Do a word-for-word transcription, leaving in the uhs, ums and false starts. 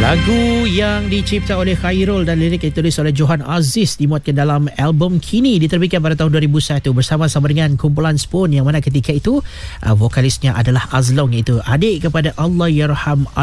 Lagu yang dicipta oleh Khairul dan lirik yang ditulis oleh Johan Aziz dimuatkan dalam album Kini, diterbitkan pada tahun dua ribu satu bersama-sama dengan kumpulan Spoon, yang mana ketika itu uh, vokalisnya adalah Azlong, iaitu adik kepada Allahyarham